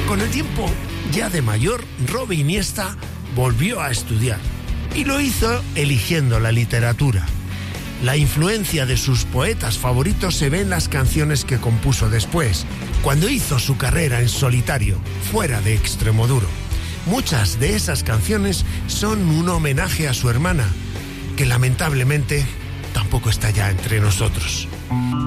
Con el tiempo, ya de mayor, Robbie Iniesta volvió a estudiar y lo hizo eligiendo la literatura. La influencia de sus poetas favoritos se ve en las canciones que compuso después, cuando hizo su carrera en solitario, fuera de Extremoduro. Muchas de esas canciones son un homenaje a su hermana, que lamentablemente tampoco está ya entre nosotros.